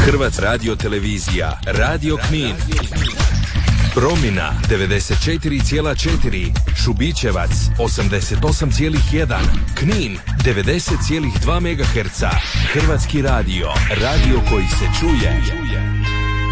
Hrvatska radiotelevizija, Radio Knin. Promina 94,4, Šubićevac 88,1, Knin 90,2 MHz. Hrvatski radio, radio koji se čuje.